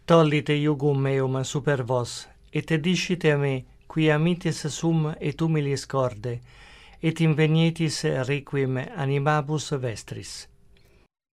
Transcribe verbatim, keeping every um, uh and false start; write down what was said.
tollite iugum meum super vos, et discite a me, qui amitis sum et humilis corde, et invenietis requiem animabus vestris.